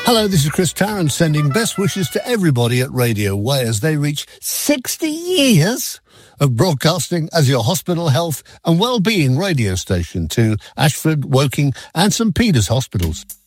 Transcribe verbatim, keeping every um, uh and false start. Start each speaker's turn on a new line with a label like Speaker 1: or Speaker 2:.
Speaker 1: Hello, this is Chris Tarrant sending best wishes to everybody at Radio Way as they reach sixty years of broadcasting as your hospital health and well-being radio station to Ashford, Woking and St Peter's hospitals.